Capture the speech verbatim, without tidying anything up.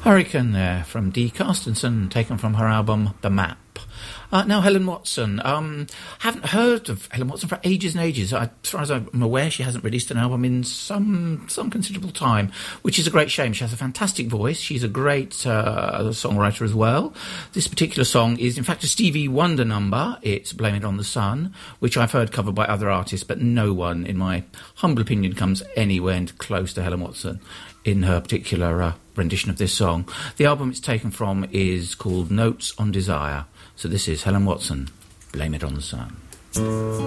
Hurricane there from Dee Carstensen, taken from her album The Map. Uh, now, Helen Watson. Um, haven't heard of Helen Watson for ages and ages. I, as far as I'm aware, she hasn't released an album in some some considerable time, which is a great shame. She has a fantastic voice. She's a great uh, songwriter as well. This particular song is, in fact, a Stevie Wonder number. It's Blame It on the Sun, which I've heard covered by other artists, but no one, in my humble opinion, comes anywhere close to Helen Watson in her particular uh, rendition of this song. The album it's taken from is called Notes on Desire. So this is Helen Watson, Blame It on the Sun.